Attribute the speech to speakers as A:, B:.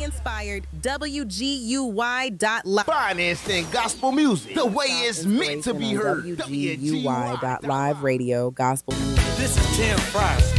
A: inspired. WGUY.live.
B: Finest and gospel music, the way it's meant to be heard.
C: WGUY.live radio, gospel music.
D: This is Tim Fry.